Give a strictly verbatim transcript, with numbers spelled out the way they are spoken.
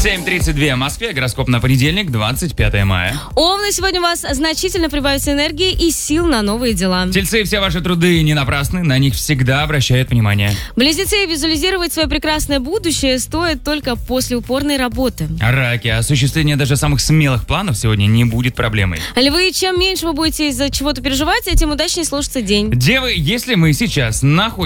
семь тридцать два в Москве, гороскоп на понедельник, двадцать пятое мая. Овны, сегодня у вас значительно прибавится энергии и сил на новые дела. Тельцы, все ваши труды не напрасны, на них всегда обращают внимание. Близнецы, визуализировать свое прекрасное будущее стоит только после упорной работы. Раки, осуществление даже самых смелых планов сегодня не будет проблемой. Львы, чем меньше вы будете из-за чего-то переживать, тем удачнее сложится день. Девы, если мы сейчас находимся